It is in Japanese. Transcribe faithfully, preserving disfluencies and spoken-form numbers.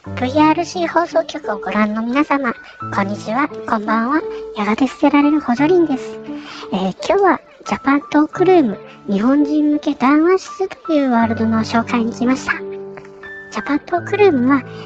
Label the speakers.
Speaker 1: ブイアールシー 放送局をご覧の皆様、こんにちは、こんばんは。やがて捨てられる補助輪です。えー、今日はジャパントークルーム日本人向け談話室というワールドの紹介に来ました。ジャパントークルームは